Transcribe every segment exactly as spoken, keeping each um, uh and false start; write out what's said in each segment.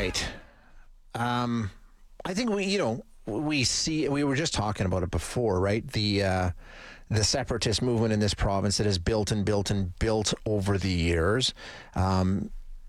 right. Um, I think we, you know, we see, we were just talking about it before, right? The, uh, the separatist movement in this province that has built and built and built over the years. Um,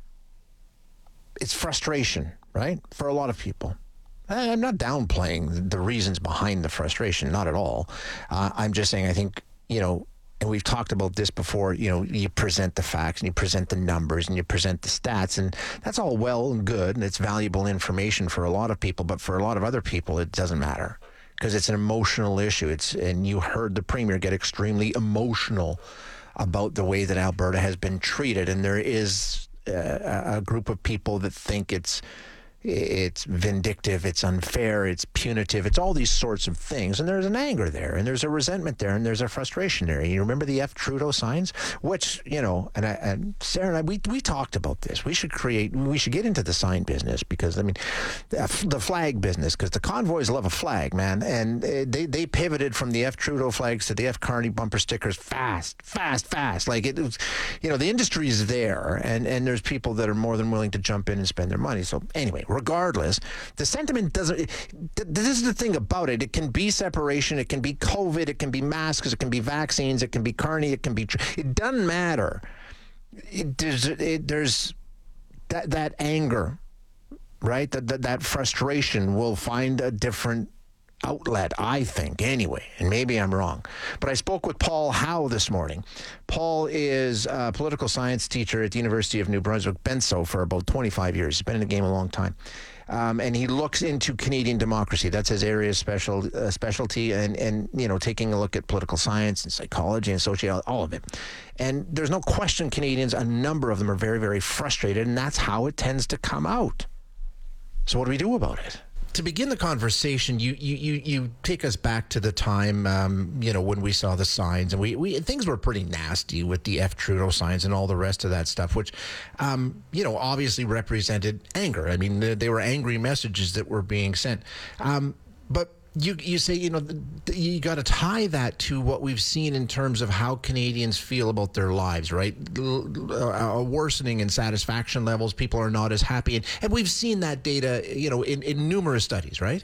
it's frustration, right? For a lot of people. I'm not downplaying the reasons behind the frustration, not at all. Uh, I'm just saying, I think, you know, and we've talked about this before, you know, you present the facts and you present the numbers and you present the stats, and that's all well and good, and it's valuable information for a lot of people, but for a lot of other people, it doesn't matter because it's an emotional issue. It's, and you heard the Premier get extremely emotional about the way that Alberta has been treated, and there is a, a group of people that think it's it's vindictive, it's unfair, it's punitive, it's all these sorts of things. And there's an anger there, and there's a resentment there, and there's a frustration there. You remember the F. Trudeau signs? Which, you know, and, I, and Sarah and I, we, we talked about this. We should create, we should get into the sign business because, I mean, the flag business, because the convoys love a flag, man. And they, they pivoted from the F. Trudeau flags to the F. Carney bumper stickers fast, fast, fast. Like, it was, you know, the industry is there, and, and there's people that are more than willing to jump in and spend their money. So anyway, regardless, the sentiment doesn't, this is the thing about it. It can be separation, it can be COVID, it can be masks, it can be vaccines, it can be Carney, it can be, it doesn't matter. It, there's, it, there's that, that anger, right? That, that, that frustration will find a different outlet, I think, anyway, and maybe I'm wrong. But I spoke with Paul Howe this morning. Paul is a political science teacher at the University of New Brunswick, Benso, for about twenty-five years. He's been in the game a long time. Um, and he looks into Canadian democracy. That's his area of special, uh, specialty, and, and, you know, taking a look at political science and psychology and sociology, all of it. And there's no question Canadians, a number of them are very, very frustrated, and that's how it tends to come out. So what do we do about it? To begin the conversation, you you you, you take us back to the time, um, you know, when we saw the signs, and we, we things were pretty nasty with the F. Trudeau signs and all the rest of that stuff, which, um, you know, obviously represented anger. I mean, they, they were angry messages that were being sent. Um, but you you say, you know, you got to tie that to what we've seen in terms of how Canadians feel about their lives, right? A worsening in satisfaction levels. People are not as happy. And, and we've seen that data, you know, in, in numerous studies, right?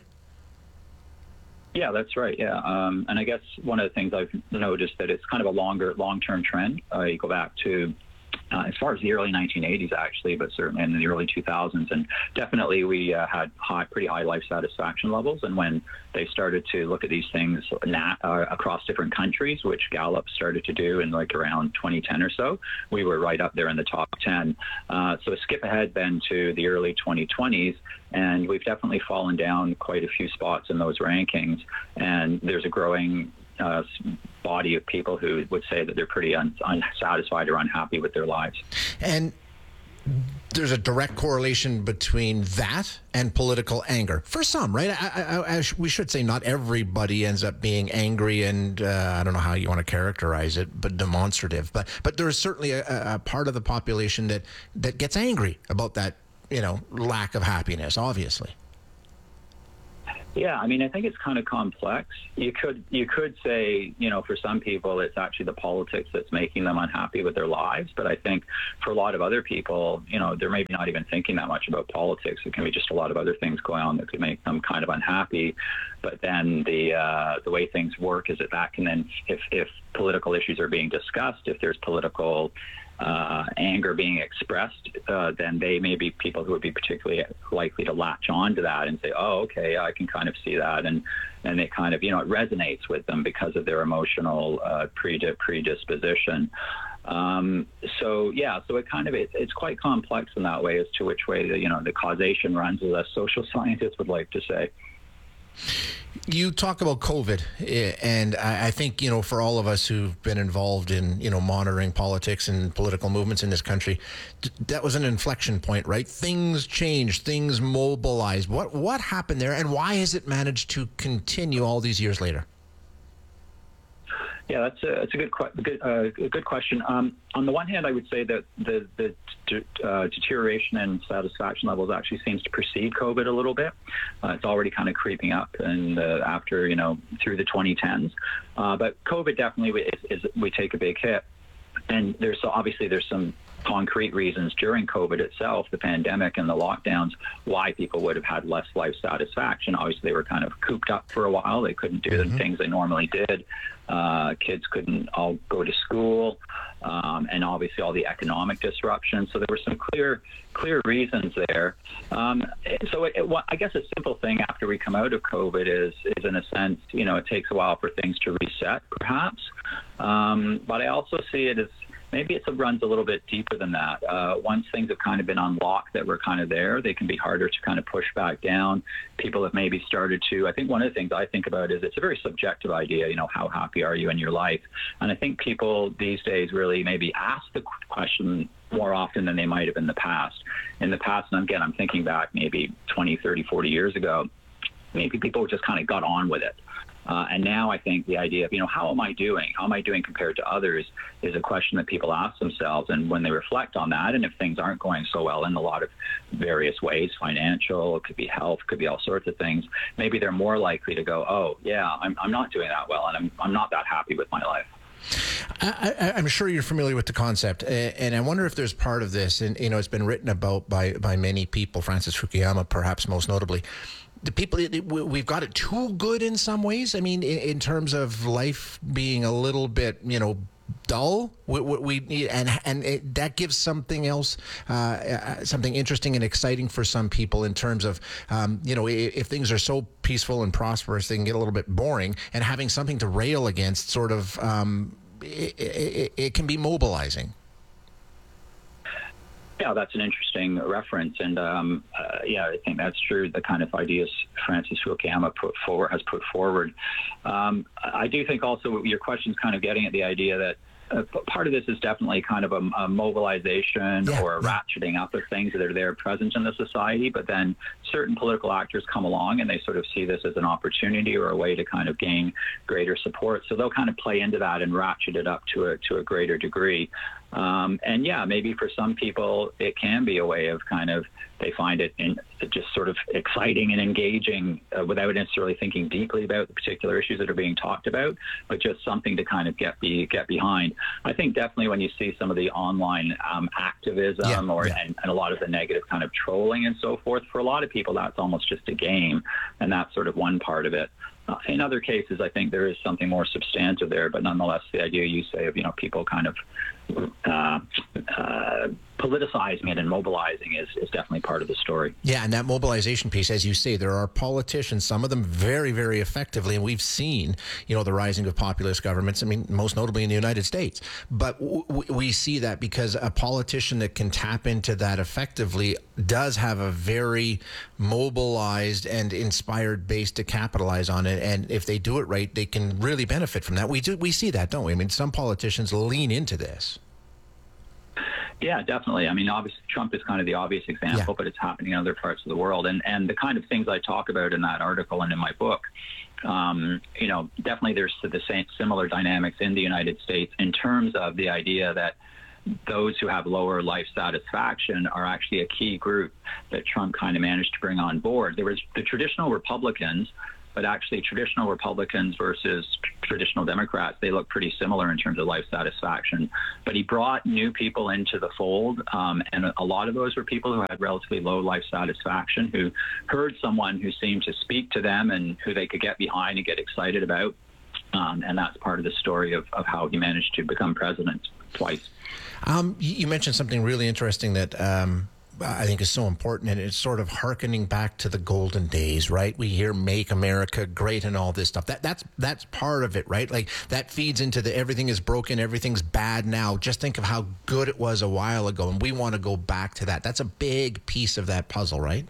Yeah, that's right. Yeah. Um, and I guess one of the things I've noticed that it's kind of a longer, long-term trend. Uh, you go back to Uh, as far as the early nineteen eighties, actually, but certainly in the early two thousands. And definitely we uh, had high, pretty high life satisfaction levels. And when they started to look at these things na- uh, across different countries, which Gallup started to do in like around twenty ten or so, we were right up there in the top ten. Uh, so skip ahead then to the early twenty twenties, and we've definitely fallen down quite a few spots in those rankings. And there's a growing Uh, body of people who would say that they're pretty un- unsatisfied or unhappy with their lives. And there's a direct correlation between that and political anger for some, right? I, I, I sh- we should say not everybody ends up being angry and uh, I don't know how you want to characterize it, but demonstrative. But but there is certainly a, a part of the population that that gets angry about that, you know, lack of happiness, obviously. Yeah, I mean, I think it's kind of complex. You could you could say, you know, for some people, it's actually the politics that's making them unhappy with their lives. But I think for a lot of other people, you know, they're maybe not even thinking that much about politics. It can be just a lot of other things going on that could make them kind of unhappy. But then the uh, the way things work is that that can then, if, if political issues are being discussed, if there's political Uh, anger being expressed, uh, then they may be people who would be particularly likely to latch on to that and say, oh, okay, I can kind of see that. And, and it kind of, you know, it resonates with them because of their emotional uh, predis- predisposition. Um, so, yeah, so it kind of, it, it's quite complex in that way as to which way, the, you know, the causation runs, as a social scientist would like to say. You talk about COVID, and I think, you know, for all of us who've been involved in, you know, monitoring politics and political movements in this country, that was an inflection point, right? Things changed, things mobilized. What what happened there, and why has it managed to continue all these years later? Yeah, that's a, that's a good good uh, good question. Um, on the one hand, I would say that the the uh, deterioration in satisfaction levels actually seems to precede COVID a little bit. Uh, it's already kind of creeping up, and uh, after you know through the twenty tens. Uh, but COVID definitely is, is we take a big hit, and there's so obviously there's some concrete reasons during COVID itself, the pandemic and the lockdowns, why people would have had less life satisfaction. Obviously, they were kind of cooped up for a while. They couldn't do mm-hmm. the things they normally did. Uh, kids couldn't all go to school, um, and obviously all the economic disruption. So there were some clear, clear reasons there. Um, so it, it, I guess a simple thing after we come out of COVID is, is in a sense, you know, it takes a while for things to reset, perhaps. Um, but I also see it as maybe it runs a little bit deeper than that. Uh, once things have kind of been unlocked that were kind of there, they can be harder to kind of push back down. People have maybe started to, I think one of the things I think about is it's a very subjective idea, you know, how happy are you in your life? And I think people these days really maybe ask the question more often than they might have in the past. In the past, and again, I'm thinking back maybe twenty, thirty, forty years ago, maybe people just kind of got on with it. Uh, and now I think the idea of, you know, how am I doing? How am I doing compared to others is a question that people ask themselves. And when they reflect on that, and if things aren't going so well in a lot of various ways, financial, it could be health, could be all sorts of things, maybe they're more likely to go, oh, yeah, I'm, I'm not doing that well, and I'm, I'm not that happy with my life. I, I'm sure you're familiar with the concept, and I wonder if there's part of this, and you know, it's been written about by, by many people, Francis Fukuyama perhaps most notably. The people, we've got it too good in some ways. I mean, in, in terms of life being a little bit, you know, dull. We, we need, and and it, that gives something else, uh, something interesting and exciting for some people in terms of, um, you know, if, if things are so peaceful and prosperous, they can get a little bit boring. And having something to rail against, sort of, um, it, it, it can be mobilizing. Yeah, that's an interesting reference, and um, uh, yeah, I think that's true. The kind of ideas Francis Fukuyama put forward has put forward. Um, I do think also your question's kind of getting at the idea that uh, part of this is definitely kind of a, a mobilization yeah, or a yeah. ratcheting up of things that are there present in the society, but then certain political actors come along and they sort of see this as an opportunity or a way to kind of gain greater support. So they'll kind of play into that and ratchet it up to a to a greater degree. Um, and yeah, maybe for some people it can be a way of kind of, they find it in, just sort of exciting and engaging uh, without necessarily thinking deeply about the particular issues that are being talked about, but just something to kind of get be, get behind. I think definitely when you see some of the online um, activism yeah, or yeah. And, and a lot of the negative kind of trolling and so forth, for a lot of people that's almost just a game, and that's sort of one part of it. Uh, in other cases, I think there is something more substantive there, but nonetheless, the idea you say of, you know, people kind of uh, uh, politicizing it and mobilizing is, is definitely part of the story. Yeah, and that mobilization piece, as you say, there are politicians, some of them very, very effectively, and we've seen, you know, the rising of populist governments, I mean, most notably in the United States. But w- we see that because a politician that can tap into that effectively does have a very mobilized and inspired base to capitalize on it. And if they do it right, they can really benefit from that. We do, we see that, don't we? I mean, some politicians lean into this. Yeah, definitely. I mean, obviously, Trump is kind of the obvious example, yeah. but it's happening in other parts of the world. And and the kind of things I talk about in that article and in my book, um, you know, definitely there's the same similar dynamics in the United States in terms of the idea that those who have lower life satisfaction are actually a key group that Trump kind of managed to bring on board. There was the traditional Republicans, but actually traditional Republicans versus traditional Democrats, they look pretty similar in terms of life satisfaction. But he brought new people into the fold, um, and a lot of those were people who had relatively low life satisfaction, who heard someone who seemed to speak to them and who they could get behind and get excited about. Um, and that's part of the story of, of how he managed to become president twice. Um, you mentioned something really interesting that um, I think is so important, and it's sort of hearkening back to the golden days, right? We hear "Make America Great" and all this stuff. That that's that's part of it, right? Like that feeds into the everything is broken, everything's bad now. Just think of how good it was a while ago, and we want to go back to that. That's a big piece of that puzzle, right?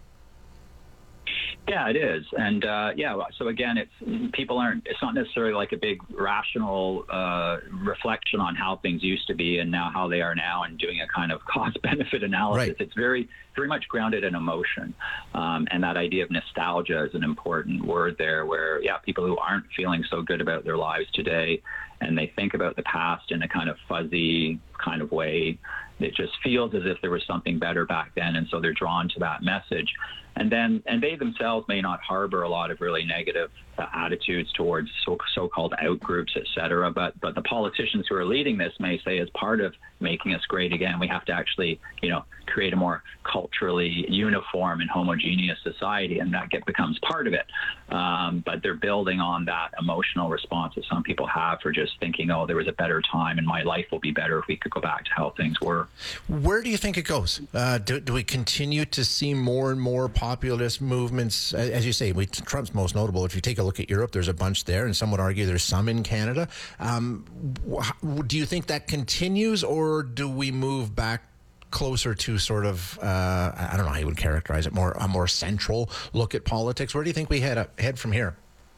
Yeah, it is. And uh, yeah, so again, it's people aren't, it's not necessarily like a big rational uh, reflection on how things used to be and now how they are now and doing a kind of cost benefit analysis. Right. It's very, very much grounded in emotion. Um, and that idea of nostalgia is an important word there where, yeah, people who aren't feeling so good about their lives today and they think about the past in a kind of fuzzy kind of way, it just feels as if there was something better back then, and so they're drawn to that message. And then, and they themselves may not harbor a lot of really negative uh, attitudes towards so, so-called out groups, et cetera. But, but the politicians who are leading this may say, as part of making us great again, we have to actually, you know, create a more culturally uniform and homogeneous society, and that get, becomes part of it. Um, but they're building on that emotional response that some people have for just thinking, oh, there was a better time, and my life will be better if we could go back to how things were. Where do you think it goes? Uh, do, do we continue to see more and more populist movements? As you say, we, Trump's most notable. If you take a look at Europe, there's a bunch there, and some would argue there's some in Canada. Um, do you think that continues, or do we move back closer to sort of, uh, I don't know how you would characterize it, more a more central look at politics? Where do you think we head, up, head from here?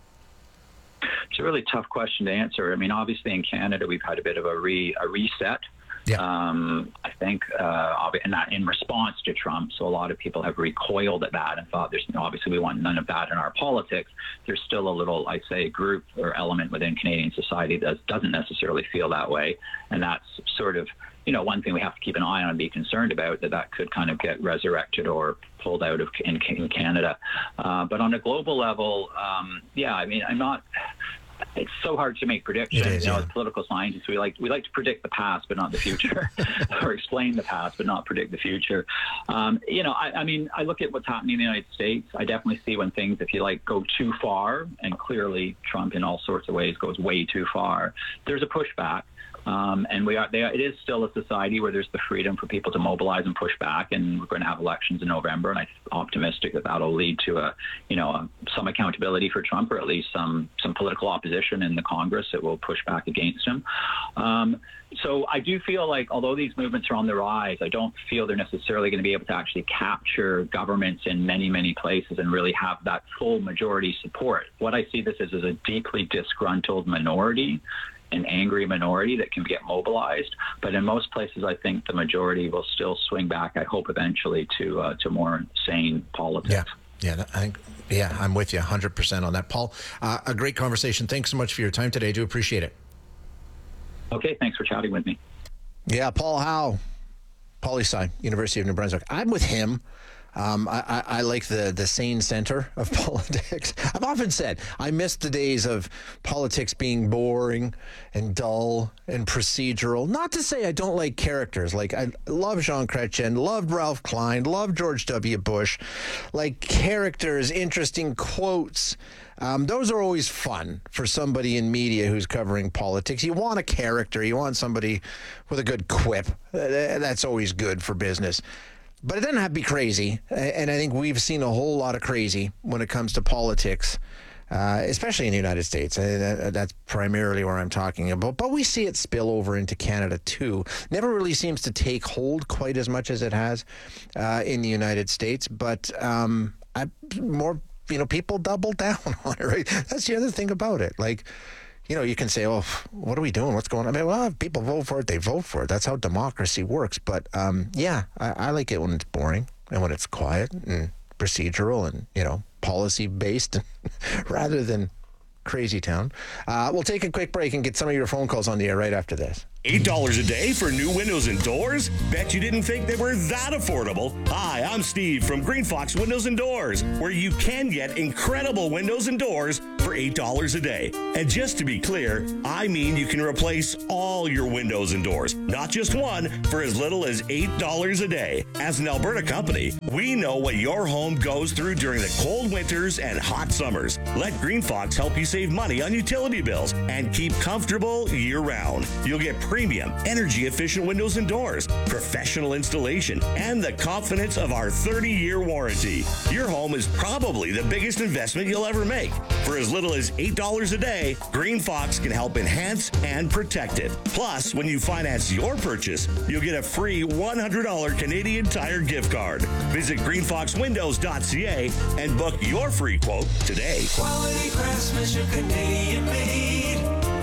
It's a really tough question to answer. I mean, obviously in Canada, we've had a bit of a, re, a reset. Yeah. Um, I think, uh, and that in response to Trump, so a lot of people have recoiled at that and thought, there's obviously we want none of that in our politics. There's still a little, I'd say, group or element within Canadian society that doesn't necessarily feel that way, and that's sort of, you know, one thing we have to keep an eye on and be concerned about, that that could kind of get resurrected or pulled out of in, in Canada. Uh, but on a global level, um, yeah, I mean, I'm not. It's so hard to make predictions. Is, you know, yeah. as political scientists, we like we like to predict the past, but not the future, or explain the past, but not predict the future. Um, you know, I, I mean, I look at what's happening in the United States. I definitely see when things, if you like, go too far, and clearly Trump in all sorts of ways goes way too far. There's a pushback. Um, and we are, they are, it is still a society where there's the freedom for people to mobilize and push back, and we're going to have elections in November, and I'm optimistic that that'll lead to a, you know, a, some accountability for Trump, or at least some some political opposition in the Congress that will push back against him. Um, so I do feel like, although these movements are on the rise, I don't feel they're necessarily going to be able to actually capture governments in many, many places and really have that full majority support. What I see this as is a deeply disgruntled minority, an angry minority that can get mobilized, but in most places, I think the majority will still swing back, I hope, eventually to uh, to more sane politics. Yeah, yeah, I think, yeah, I'm with you one hundred percent on that, Paul. Uh, a great conversation. Thanks so much for your time today. I do appreciate it. Okay, thanks for chatting with me. Yeah, Paul Howe, Poli-Sci, University of New Brunswick. I'm with him. Um, I, I, I like the, the sane center of politics. I've often said I miss the days of politics being boring and dull and procedural. Not to say I don't like characters. Like, I love Jean Chrétien, loved Ralph Klein, loved George W. Bush. Like, characters, interesting quotes. Um, those are always fun for somebody in media who's covering politics. You want a character. You want somebody with a good quip. Uh, that's always good for business. But it doesn't have to be crazy, and I think we've seen a whole lot of crazy when it comes to politics, uh, especially in the United States. Uh, that's primarily where I'm talking about. But we see it spill over into Canada, too. Never really seems to take hold quite as much as it has uh, in the United States. But um, I, more, you know, people double down on it, right? That's the other thing about it. Like, you know, you can say, oh, what are we doing? What's going on? I mean, well, if people vote for it, they vote for it. That's how democracy works. But, um, yeah, I, I like it when it's boring and when it's quiet and procedural and, you know, policy-based rather than crazy town. Uh, we'll take a quick break and get some of your phone calls on the air right after this. eight dollars a day for new windows and doors? Bet you didn't think they were that affordable. Hi, I'm Steve from Green Fox Windows and Doors, where you can get incredible windows and doors for eight dollars a day. And just to be clear, I mean you can replace all your windows and doors, not just one, for as little as eight dollars a day. As an Alberta company, we know what your home goes through during the cold winters and hot summers. Let Green Fox help you save money on utility bills and keep comfortable year-round. You'll get premium, energy-efficient windows and doors, professional installation, and the confidence of our thirty-year warranty. Your home is probably the biggest investment you'll ever make. For as little as eight dollars a day, Green Fox can help enhance and protect it. Plus, when you finance your purchase, you'll get a free one hundred dollars Canadian Tire gift card. Visit green fox windows dot c a and book your free quote today. Quality craftsmanship, Canadian made.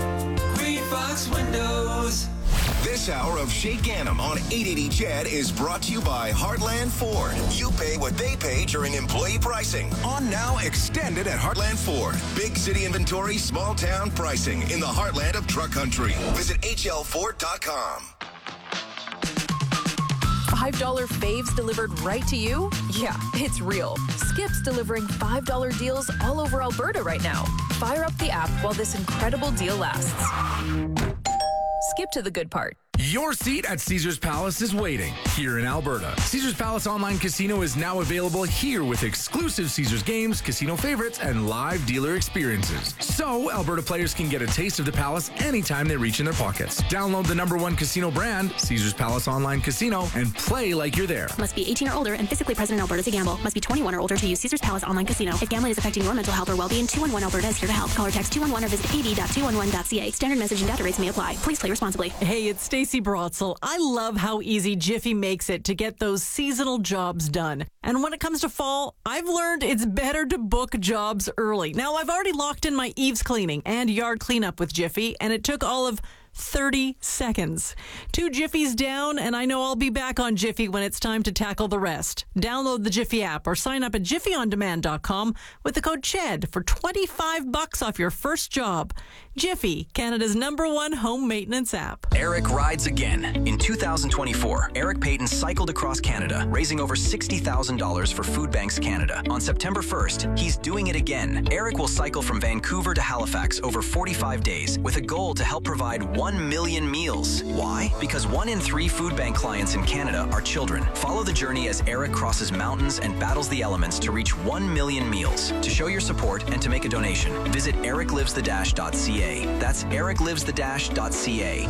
Green Fox Windows. This hour of Shay Ganem on eight eighty C H E D is brought to you by Heartland Ford. You pay what they pay during employee pricing. On now, extended at Heartland Ford. Big city inventory, small town pricing in the heartland of truck country. Visit H L Ford dot com. five dollar faves delivered right to you? Yeah, it's real. Skip's delivering five dollar deals all over Alberta right now. Fire up the app while this incredible deal lasts. Skip to the good part. Your seat at Caesars Palace is waiting here in Alberta. Caesars Palace Online Casino is now available here with exclusive Caesars games, casino favorites, and live dealer experiences. So, Alberta players can get a taste of the Palace anytime they reach in their pockets. Download the number one casino brand, Caesars Palace Online Casino, and play like you're there. Must be eighteen or older and physically present in Alberta to gamble. Must be twenty-one or older to use Caesars Palace Online Casino. If gambling is affecting your mental health or well-being, two one one Alberta is here to help. Call or text two one one or visit a d dot two one one dot c a. Standard message and data rates may apply. Please play responsibly. Hey, it's Stacey Brotzel. I love how easy Jiffy makes it to get those seasonal jobs done. And when it comes to fall, I've learned it's better to book jobs early. Now, I've already locked in my eaves cleaning and yard cleanup with Jiffy, and it took all of thirty seconds. Two Jiffies down, and I know I'll be back on Jiffy when it's time to tackle the rest. Download the Jiffy app or sign up at jiffy on demand dot com with the code CHED for twenty-five bucks off your first job. Jiffy, Canada's number one home maintenance app. Eric rides again. In two thousand twenty-four, Eric Payton cycled across Canada, raising over sixty thousand dollars for Food Banks Canada. On September first, he's doing it again. Eric will cycle from Vancouver to Halifax over forty-five days with a goal to help provide one million meals. Why? Because one in three food bank clients in Canada are children. Follow the journey as Eric crosses mountains and battles the elements to reach one million meals. To show your support and to make a donation, visit eric lives the dash dot c a. That's eric lives the dash dot c a.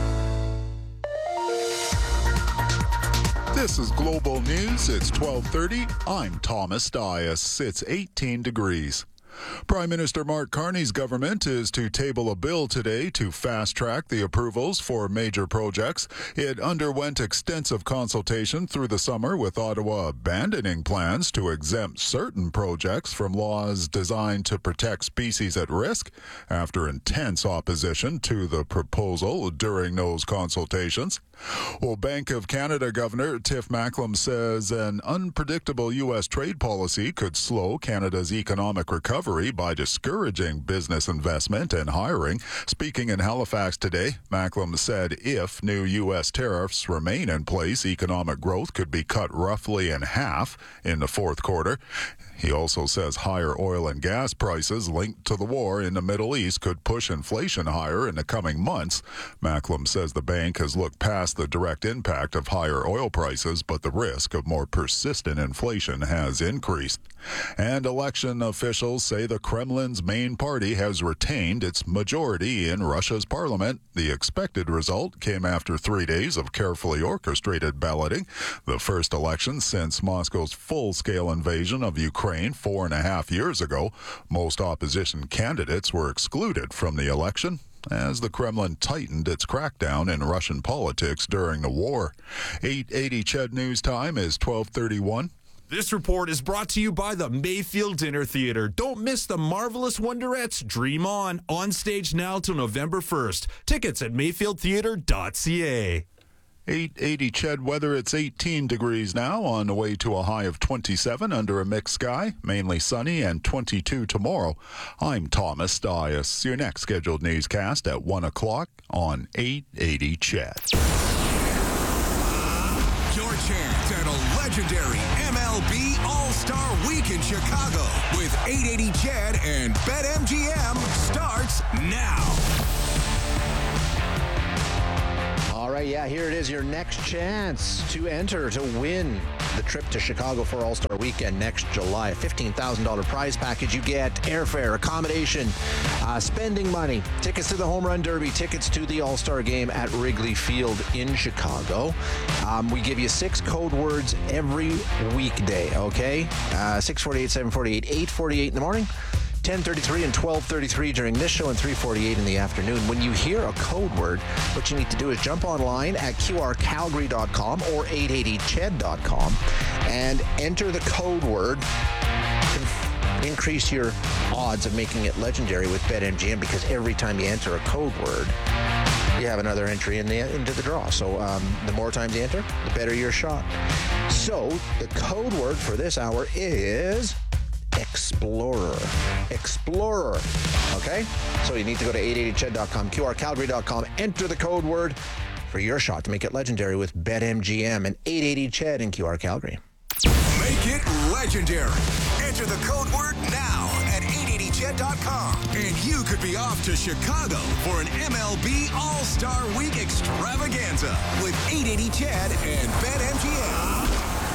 This is Global News. It's twelve thirty. I'm Thomas Dias. It's eighteen degrees. Prime Minister Mark Carney's government is to table a bill today to fast-track the approvals for major projects. It underwent extensive consultation through the summer, with Ottawa abandoning plans to exempt certain projects from laws designed to protect species at risk after intense opposition to the proposal during those consultations. Well, Bank of Canada Governor Tiff Macklem says an unpredictable U S trade policy could slow Canada's economic recovery by discouraging business investment and hiring. Speaking in Halifax today, Macklem said if new U S tariffs remain in place, economic growth could be cut roughly in half in the fourth quarter. He also says higher oil and gas prices linked to the war in the Middle East could push inflation higher in the coming months. Macklem says the bank has looked past the direct impact of higher oil prices, but the risk of more persistent inflation has increased. And election officials say the Kremlin's main party has retained its majority in Russia's parliament. The expected result came after three days of carefully orchestrated balloting, the first election since Moscow's full-scale invasion of Ukraine four and a half years ago. Most opposition candidates were excluded from the election as the Kremlin tightened its crackdown in Russian politics during the war. eight eighty C H E D News Time is twelve thirty-one. This report is brought to you by the Mayfield Dinner Theatre. Don't miss the marvelous Wonderettes Dream On, on stage now till November first. Tickets at mayfield theatre dot c a. eight eighty C H E D weather. It's eighteen degrees now, on the way to a high of twenty-seven under a mixed sky, mainly sunny, and twenty-two tomorrow. I'm Thomas Dias. Your next scheduled newscast at one o'clock on eight eighty C H E D. Your chance at a legendary M L B All-Star Week in Chicago with eight eighty C H E D and BetMGM starts now. All right, yeah, here it is, your next chance to enter to win the trip to Chicago for All-Star Weekend next July. A fifteen thousand dollars prize package. You get airfare, accommodation, uh, spending money, tickets to the Home Run Derby, tickets to the All-Star Game at Wrigley Field in Chicago. Um, we give you six code words every weekday, okay? Uh, six forty-eight, seven forty-eight, eight forty-eight in the morning, ten thirty-three and twelve thirty-three during this show, and three forty-eight in the afternoon. When you hear a code word, what you need to do is jump online at q r calgary dot com or eight eighty C H E D dot com and enter the code word. Increase your odds of making it legendary with BetMGM, because every time you enter a code word, you have another entry in the, into the draw. So um, the more times you enter, the better your shot. So the code word for this hour is Explorer. Explorer. Okay? So you need to go to eight eighty C H E D dot com, q r calgary dot com, enter the code word for your shot to make it legendary with BetMGM and eight eighty C H E D in Q R Calgary. Make it legendary. Enter the code word now at eight eighty ched dot com. And you could be off to Chicago for an M L B All-Star Week extravaganza with eight eighty C H E D and BetMGM.